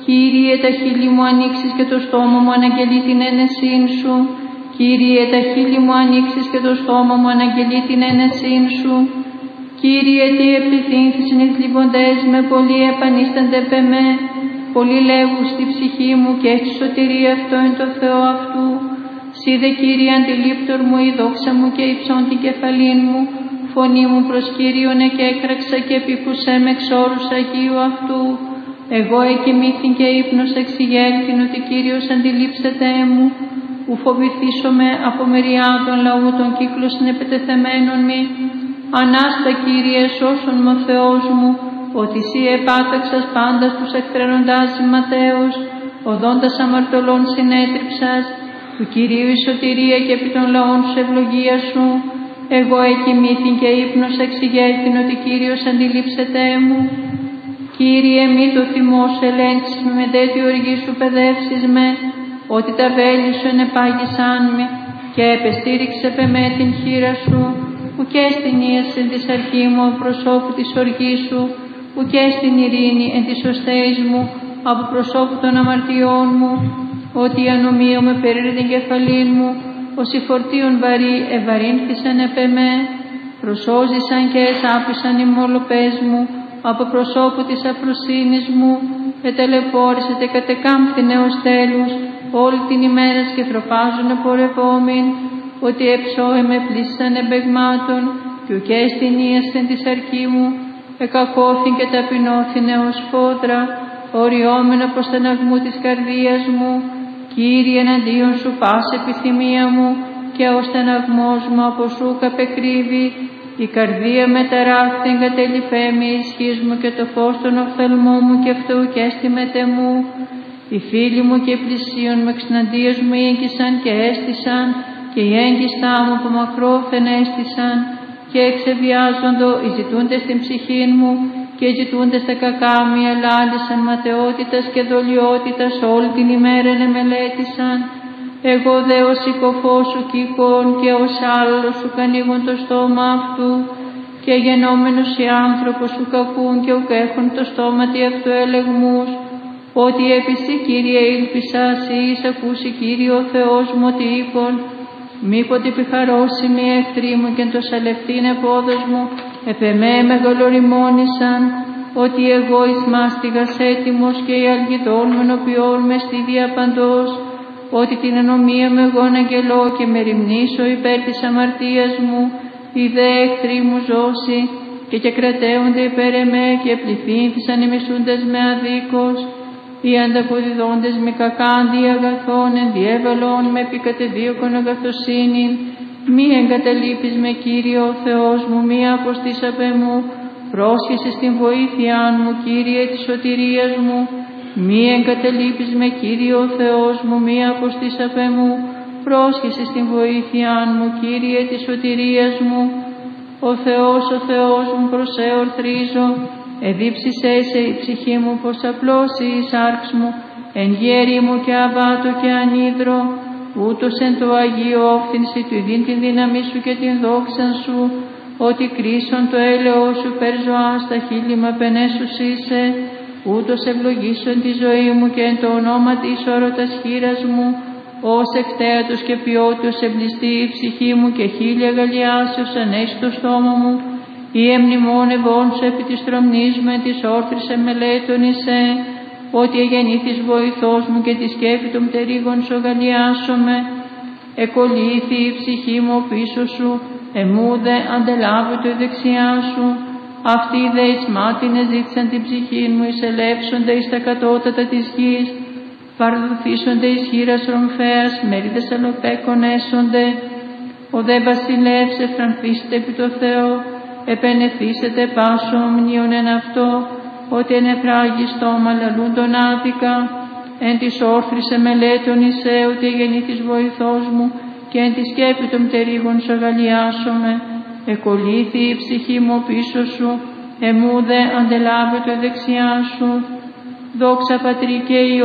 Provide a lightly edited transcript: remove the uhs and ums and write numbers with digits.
Κύριε, τα χείλη μου ανοίξεις και το στόμα μου αναγγελεί την ένεσήν Σου. Κύριε, τα χείλη μου ανοίξεις και το στόμα μου αναγγελεί την ένεσήν Σου. Κύριε, τι επληθύνθησιν οι θλιβοντές με, πολλοί επανίστανται πεμέ. Πολλοί λέγουν στη ψυχή μου και έχει σωτηρία αυτό εν το Θεό αυτού. Σύ δε Κύριε αντιλήπτορ μου, η δόξα μου και υψών την κεφαλήν μου. Φωνή μου προς Κύριον εκέκραξα και επίκουσέ με εξ όρους Αγίου αυτού. Εγώ εκοιμήθην και ύπνος εξηγέλθην ότι Κύριος αντιλήψεται μου. Ου φοβηθήσομαι από μεριάδων λαού των κύκλων συνεπετεθεμένων μη. Ανάστα Κύριε σώσον με ο Θεός μου, ότι Σύ επάταξας πάντα τους εκθρένοντας ματέως, οδόντας αμαρτωλών συνέτριψας, του Κυρίου η σωτηρία και επί των λαών Σου ευλογία Σου. Εγώ εκοιμήθην και ύπνος εξηγέλθην ότι Κύριος αντιλήψεται μου. Κύριε, μη το θυμό Σου ελέγξεις με τέτοιο οργή Σου παιδεύσεις με, ότι τα βέλη Σου ενεπάγησαν με, και επεστήριξε με την χείρα Σου, ουκέ στην ίαση της αρχή μου από προσώπου της οργής Σου, ουκέ στην ειρήνη εν της οστέης μου από προσώπου των αμαρτιών μου, ότι η ανομία με περίρει την κεφαλήν μου, ως οι φορτίων βαρύ ευαρύνθησαν επ' εμέ, προσώζησαν και εσάπησαν οι μολοπές μου, από προσώπου της αφροσύνης μου, ετελεπόρησετε κατεκάμφθην έως τέλους, όλη την ημέρα σκεφροπάζουν πορευόμην, ότι εψώε με πλήσαν εμπεγμάτων, και ουκέ στην ίασθεν της αρκή μου, εκακώθην και ταπεινώθην έως φόδρα, οριόμενο προς τον αγμού της καρδίας μου. Κύριε, εναντίον Σου πάση επιθυμία μου, και ως τον αγμός μου από Σου καπεκρύβει. Η καρδία με ταράχθη εγκατελειφέ με ισχύς μου, και το φως των οφθαλμών μου και αυτό και έστιμετε μου. Οι φίλοι μου και οι πλησίον με εξναντίας μου ήγησαν και έστησαν, και οι έγκυστά μου από μακρόφεν έστησαν, και εξεβιάζοντο οι ζητούντες την ψυχήν μου, και ζητούντες τα κακά μου ελάλησαν ματαιότητας και δολιότητας όλη την ημέρα μελέτησαν. Εγώ δε ως οικοφός Σου κύκον και ως άλλος Σου κανίγουν το στόμα αυτού, και γενόμενος οι άνθρωπος Σου κακούν και ουκ έχουν το στόματι αυτού ελεγμούς, ότι επί Σύ Κύριε ήλπισα, Σύ εις ακούσει Κύριε ο Θεός μου ότι είπον, μήποτε επιχαρώσιμοι οι εχθροί μου και το σαλευτήν επόδος μου, επ' εμέ μεγαλοριμόνησαν, ότι εγώ εις μάστιγας έτοιμος και οι αλγιδών με ενωπιών με στη διαπαντός, ότι την ενομία με εγώ αγγελώ και με ρημνήσω υπέρ της αμαρτίας μου, οι δε εχθροί μου ζώσει, και κρατέονται υπέρ εμέ και πληθύνθησαν οι μισούντες με αδίκως, οι ανταποδιδόντες με κακά αντί αγαθών, ενδιέβαλον με επικατεδίωκον αγαθοσύνην. Μη εγκαταλείπεις με Κύριε ο Θεός μου, μη αποστήσαπε μου, πρόσχεσαι στην βοήθειά μου Κύριε της σωτηρίας μου. Μη εγκαταλείπεις με Κύριε ο Θεός μου, μη αποστήσαπε μου, πρόσχεσαι στην βοήθειά μου Κύριε της σωτηρίας μου. Ο Θεός μου προς ορθρίζω, εδίψησέ σε η ψυχή μου πως απλώσει η σάρξ μου, εν γέρι μου και αβάτω και ανίδρο, ούτως εν το Αγίο όφθηνση του ειδήν την δύναμή Σου και την δόξα Σου, ότι κρίσον το έλεος Σου περ ζωά στα χείλη μου απενέσους είσαι, ούτως ευλογήσον τη ζωή μου και εν το ονόμα της όρωτας χείρας μου, ως εκτέατος και ποιότητος εμπλιστεί η ψυχή μου και χίλια αγαλιάσεως ανέσει το στόμα μου, ή εμνημόνευόν Σου επί της τρομνής μου εν της όρθρης εμελέτων εισέ, ότι εγεννήθης βοηθός μου και τη σκέφη των πτερίγων Σου αγαλιάσομαι. Εκολύθη η ψυχή μου πίσω Σου, εμού δε αντελάβω η δεξιά Σου. Αυτοί δε εις μάτινες ζήτησαν την ψυχή μου, εισελεύσονται εις τα κατώτατα της γης, παραδοθήσονται εις χείρας ρομφέας, μερίδες αλλοπέκων έσονται. Ο δε βασιλεύς εφρανθήσετε επί το Θεό, επενεθήσετε πάσο ομνίον εν αυτό, ότι εν εφράγει στόμα λαλούν τον άδικα, εν της όρθρης εμελέτων εισέ, ότι γεννήθης βοηθός μου, και εν τη σκέπη των πτερίγων Σου αγαλιάσομαι. Εκολύθη η ψυχή μου πίσω Σου, εμού δε αντελάβει το δεξιά Σου. Δόξα Πατρί και